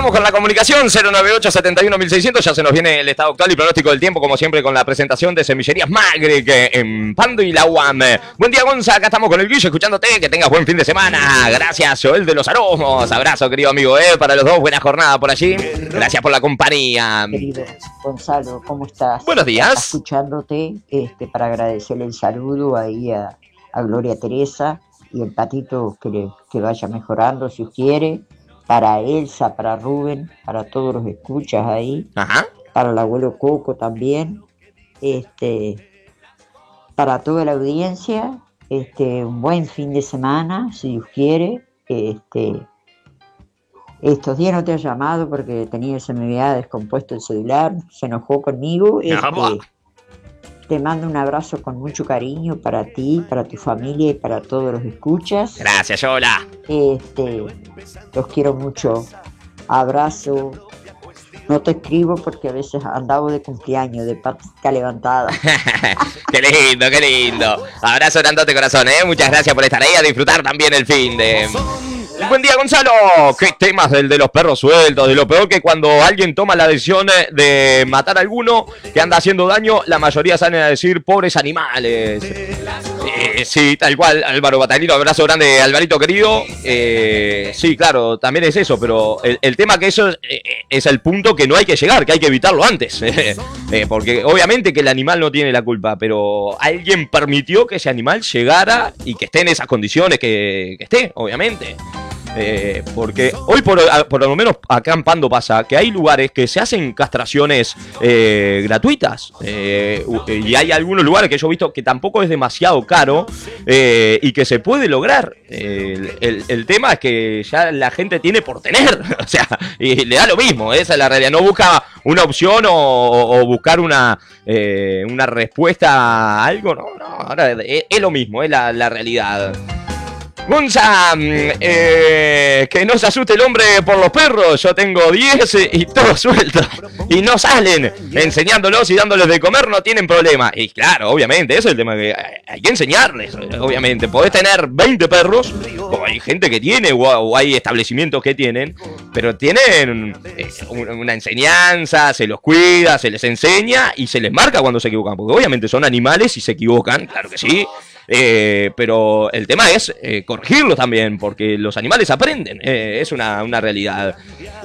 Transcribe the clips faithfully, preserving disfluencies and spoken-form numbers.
Vamos con la comunicación cero nueve ocho, setenta y uno, mil seiscientos. Ya se nos viene el estado actual y pronóstico del tiempo, como siempre, con la presentación de Semillerías Magre, que en Pando y la U A M. Buen día, Gonza. Acá estamos con el Guillo, escuchándote. Que tengas buen fin de semana. Gracias, Joel de los Aromos. Abrazo, querido amigo, eh, para los dos. Buena jornada por allí. Gracias por la compañía. Querido Gonzalo, ¿cómo estás? Buenos días. Escuchándote, este, para agradecerle el saludo ahí a, a Gloria Teresa y el patito que, le, que vaya mejorando si quiere. Para Elsa, para Rubén, para todos los escuchas ahí. Ajá. Para el abuelo Coco también. Este, para toda la audiencia, este, un buen fin de semana, si Dios quiere. Este, estos días no te he llamado porque tenía, se me había descompuesto el celular, se enojó conmigo. Este, te mando un abrazo con mucho cariño para ti, para tu familia y para todos los escuchas. Gracias, Yola. Este, los quiero mucho. Abrazo. No te escribo porque a veces andaba de cumpleaños, de patita levantada. Qué lindo, qué lindo. Abrazo grandote, corazón, ¿eh? Muchas gracias por estar ahí, a disfrutar también el fin de... Buen día, Gonzalo. Qué temas del de los perros sueltos, de lo peor que cuando alguien toma la decisión de matar a alguno que anda haciendo daño, la mayoría salen a decir pobres animales. Eh, sí, tal cual, Álvaro Batalino, abrazo grande, Alvarito querido. Eh, sí, claro, también es eso, pero el, el tema que eso es, es el punto que no hay que llegar, que hay que evitarlo antes. eh, porque obviamente que el animal no tiene la culpa, pero alguien permitió que ese animal llegara y que esté en esas condiciones que, que esté, obviamente. Eh, porque hoy por, por lo menos acá en Pando pasa que hay lugares que se hacen castraciones eh, gratuitas eh, y hay algunos lugares que yo he visto que tampoco es demasiado caro eh, y que se puede lograr. Eh, el, el, el tema es que ya la gente tiene por tener, o sea, y le da lo mismo, esa es la realidad. No busca una opción o, o buscar una, eh, una respuesta a algo, no, no, ahora es, es lo mismo, es la, la realidad. Gonza, eh, que no se asuste el hombre por los perros. Yo tengo diez y todos sueltos y no salen. Enseñándolos y dándoles de comer no tienen problema. Y claro, obviamente, eso es el tema, que hay que enseñarles. Obviamente, podés tener veinte perros, como hay gente que tiene, o hay establecimientos que tienen, pero tienen eh, una enseñanza, se los cuida, se les enseña y se les marca cuando se equivocan. Porque obviamente son animales y se equivocan, claro que sí. Eh, pero el tema es eh, corregirlos también, porque los animales aprenden, eh, es una, una realidad.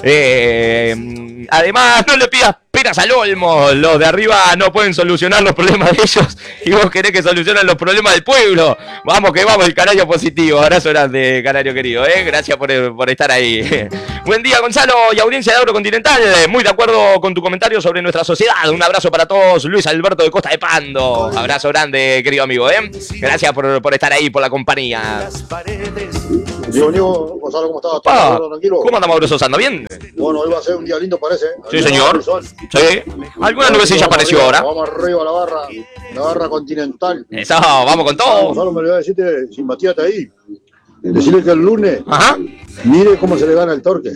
Eh, además, no le pidas peras al olmo, los de arriba no pueden solucionar los problemas de ellos y vos querés que solucionen los problemas del pueblo. Vamos que vamos, el canario positivo. Abrazo grande, canario querido, eh. Gracias por, por estar ahí. Buen día, Gonzalo y audiencia de Agrocontinental. Muy de acuerdo con tu comentario sobre nuestra sociedad. Un abrazo para todos. Luis Alberto de Costa de Pando. Abrazo grande, querido amigo, eh. Gracias por, por estar ahí, por la compañía. Diego, Diego, Gonzalo, ¿cómo estás? Ah, ¿cómo andamos, Brosos? ¿Anda bien? Bueno, hoy va a ser un día lindo, parece. Sí, señor. Sí. ¿Alguna nubecilla apareció ahora? Vamos arriba a la barra, la barra continental. Eso, vamos con todo. Gonzalo, me le voy a decirte, sin Matías ahí. Decirle que el lunes, ajá, mire cómo se le gana el torque.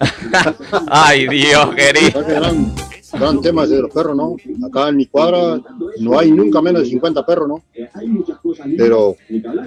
Ay, Dios, querido. Gran, gran tema ese de los perros, ¿no? Acá en mi cuadra no hay nunca menos de cincuenta perros, ¿no? Pero,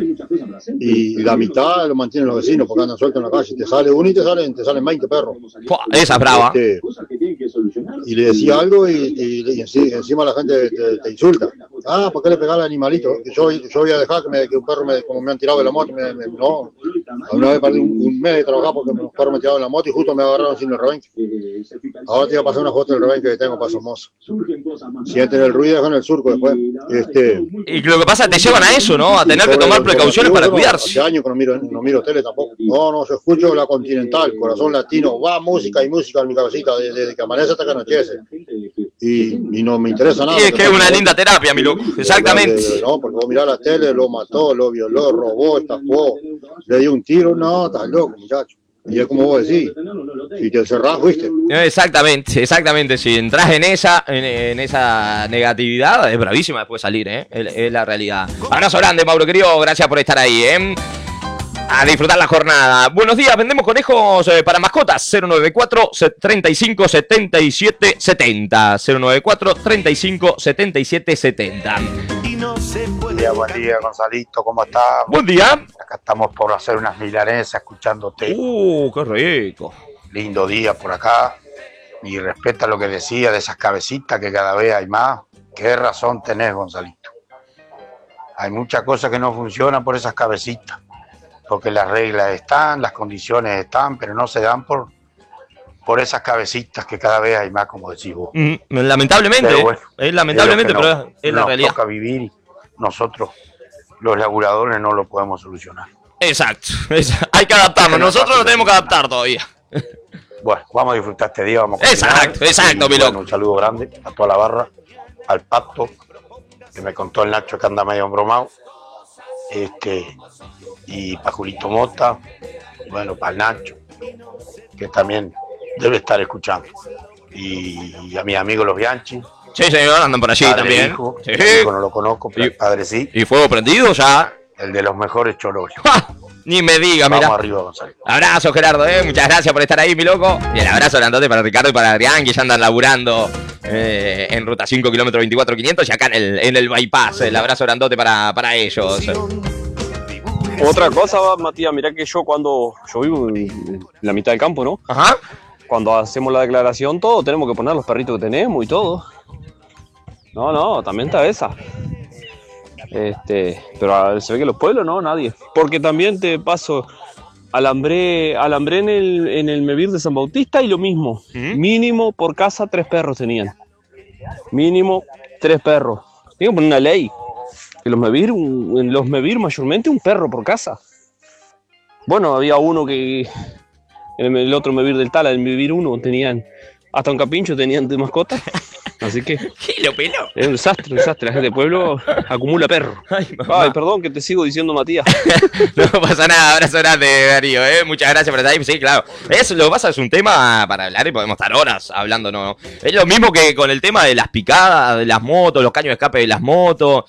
y la mitad lo mantienen los vecinos porque andan sueltos en la calle. Te sale uno y te salen, te salen veinte perros. Esa es brava. Este, y le decía algo y, y, y encima la gente te, te insulta. Ah, ¿por qué le pegás al animalito? Yo, yo voy a dejar que, me, que un perro, me, como me han tirado de la moto, me, me, no. Una vez perdí un, un mes de trabajar porque los perros me tiraron de la moto y justo me agarraron sin el rebenque. Ahora te voy a pasar una foto del rebenque que tengo para Somoza. Sienten el ruido y dejan el surco después. Este, y lo que pasa es que te llevan a eso, ¿no? A tener que tomar precauciones para cuidarse. Hace años que no miro, no miro tele tampoco. No, no, yo escucho la Continental, Corazón Latino. Va música y música en mi cabecita desde, desde que amanece hasta que anochece. Y, y no me interesa nada. Y es que es una linda terapia, mi loco. Exactamente. De, de, no, porque vos mirás la tele, lo mató, lo violó, robó, estafó, le dio un tiro. No, estás loco, muchacho. Y es como vos decís, si te encerrás, fuiste. Exactamente, exactamente. Si entras en esa en, en esa negatividad, es bravísima después salir, ¿eh? Es, es la realidad. Abrazo grande, Mauro querido. Gracias por estar ahí, ¿eh? A disfrutar la jornada. Buenos días, vendemos conejos eh, para mascotas. cero nueve cuatro, treinta y cinco, setenta y siete, setenta. cero nueve cuatro, treinta y cinco, setenta y siete, setenta. Buen día, buen día, Gonzalito, ¿cómo estás? Buen día. Acá estamos por hacer unas milanesas escuchándote. Uh, qué rico. lindo día por acá. Y respeta lo que decía de esas cabecitas que cada vez hay más. Qué razón tenés, Gonzalito. Hay muchas cosas que no funcionan por esas cabecitas. Porque las reglas están, las condiciones están, pero no se dan por, por esas cabecitas que cada vez hay más, como decís vos. Mm, lamentablemente, Pero bueno, es lamentablemente, es lo que pero nos- es la nos realidad. toca vivir y nosotros, los laburadores, no lo podemos solucionar. Exacto, es- hay que adaptarnos, No es nosotros fácil nos tenemos que solucionar. adaptar todavía. Bueno, vamos a disfrutar este día, vamos a cocinar. Exacto, exacto, Y, mi bueno, loco. un saludo grande a toda la barra, al Pato, que me contó el Nacho que anda medio embromado, este, y para Julito Mota, y bueno, para el Nacho, que también debe estar escuchando, y, y a mis amigos los Bianchi, Sí, señor, andan por allí padre e también. hijo, Sí. el hijo no lo conozco, pero Y- el padre sí, Y fuego prendido ya. el de los mejores chorollos. ¡Ja! Ni me diga, Vamos mira. arriba, Gonzalo. Abrazo, Gerardo, eh. Muchas gracias por estar ahí, mi loco. Y el abrazo grandote para Ricardo y para Adrián, que ya andan laburando eh, en ruta cinco, kilómetro veinticuatro quinientos y acá en el, en el bypass. El abrazo grandote para, para ellos. Otra cosa, Matías, mirá que yo cuando yo vivo en la mitad del campo, ¿no? Ajá. Cuando hacemos la declaración, todo tenemos que poner los perritos que tenemos y todo. No, no, también está esa. Este, pero ah, se ve que los pueblos no, nadie. Porque también te paso, alambré, alambré en el, en el Mevir de San Bautista y lo mismo. ¿Mm? Mínimo por casa tres perros tenían. Mínimo tres perros. Tienen que poner una ley. En los Mevir, un- en los Mevir mayormente un perro por casa. Bueno, había uno que en el, el otro Mevir del Tala, el Mevir uno, tenían hasta un capincho tenían de mascota. Así que ¿Qué lo peló? es un desastre, un desastre. La gente del pueblo acumula perro. Ay, mamá. Ay, perdón que te sigo diciendo, Matías. No pasa nada, abrazo grande, Darío, ¿eh? Muchas gracias por estar ahí. Sí, claro. Eso lo que pasa es un tema para hablar y podemos estar horas hablando, ¿no? Es lo mismo que con el tema de las picadas, de las motos, los caños de escape de las motos.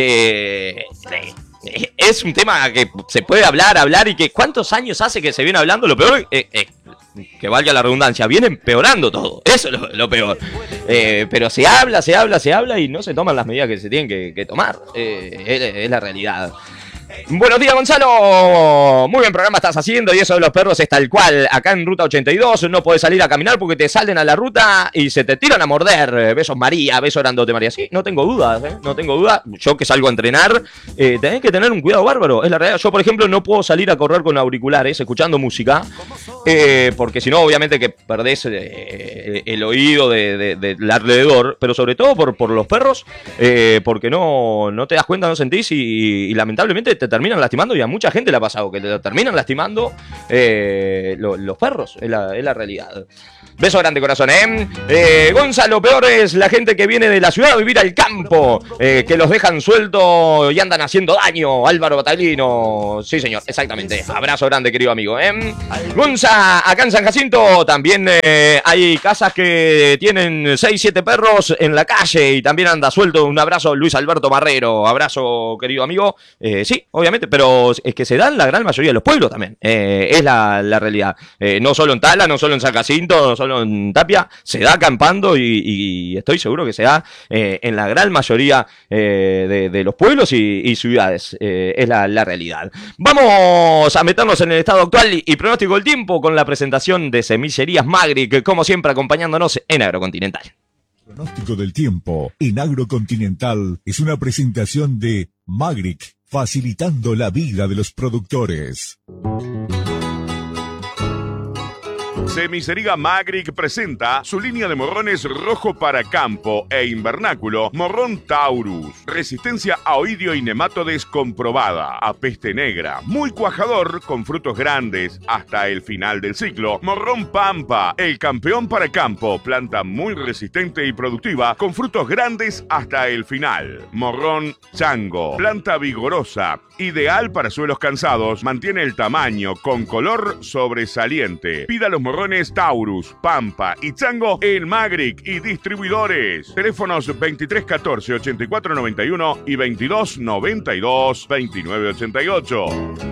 Eh, sí. Es un tema que se puede hablar, hablar y que ¿cuántos años hace que se viene hablando? Lo peor es eh, eh, que valga la redundancia, viene empeorando todo. Eso es lo, lo peor. Eh, pero se habla, se habla, se habla y no se toman las medidas que se tienen que, que tomar. Eh, es, es la realidad. Buenos días, Gonzalo. Muy buen programa estás haciendo y eso de los perros es tal cual. Acá en Ruta ochenta y dos no podés salir a caminar porque te salen a la ruta y se te tiran a morder. Besos, María. Besos, grandote, María. Sí, no tengo dudas, ¿eh? No tengo dudas. Yo que salgo a entrenar, eh, tenés que tener un cuidado bárbaro. Es la realidad. Yo, por ejemplo, no puedo salir a correr con auriculares escuchando música eh, porque si no, obviamente que perdés eh, el oído de, de, de, del alrededor, pero sobre todo por, por los perros, eh, porque no, no te das cuenta, no sentís y, y lamentablemente te terminan lastimando y a mucha gente le ha pasado que te terminan lastimando eh, lo, los perros, es la, es la realidad. Beso grande, corazón, ¿eh? eh Gonzalo, peor es la gente que viene de la ciudad a vivir al campo, eh, que los dejan sueltos y andan haciendo daño. Álvaro Batalino, sí señor, exactamente. Abrazo grande, querido amigo, ¿eh? Gonza, acá en San Jacinto también eh, hay casas que tienen seis, siete perros en la calle y también anda suelto. Un abrazo, Luis Alberto Marrero. Abrazo, querido amigo. Eh, sí, obviamente, pero es que se dan la gran mayoría de los pueblos también. Eh, es la, la realidad. Eh, no solo en Tala, no solo en San Jacinto, no solo en Tapia, se da acampando y, y estoy seguro que se da eh, en la gran mayoría eh, de, de los pueblos y, y ciudades. Eh, es la, la realidad. Vamos a meternos en el estado actual y, y pronóstico del tiempo con la presentación de Semillerías Magric, como siempre acompañándonos en Agrocontinental. Pronóstico del tiempo en Agrocontinental es una presentación de Magric, facilitando la vida de los productores. Semicería Magric presenta su línea de morrones rojo para campo e invernáculo, Morrón Taurus. Resistencia a oidio y nematodes comprobada, a peste negra, muy cuajador con frutos grandes hasta el final del ciclo. Morrón Pampa, el campeón para campo, planta muy resistente y productiva con frutos grandes hasta el final. Morrón Chango, planta vigorosa, ideal para suelos cansados, mantiene el tamaño con color sobresaliente. Pida los morrones Taurus, Pampa y Chango en Magric y distribuidores. Teléfonos veintitrés catorce ochenta y cuatro noventa y uno y veintidós noventa y dos veintinueve ochenta y ocho.